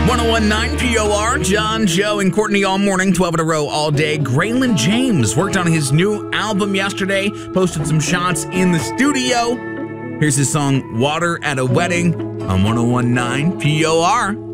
1019 POR, John, Joe, and Courtney all morning, 12 in a row all day. Graylin James worked on his new album yesterday, posted some shots in the studio. Here's his song, Water at a Wedding, on 1019 POR.